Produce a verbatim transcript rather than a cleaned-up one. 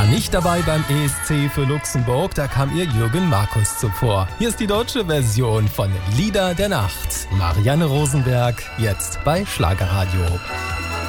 war nicht dabei beim E S C für Luxemburg, da kam ihr Jürgen Markus zuvor. Hier ist die deutsche Version von Lieder der Nacht. Marianne Rosenberg, jetzt bei Schlagerradio.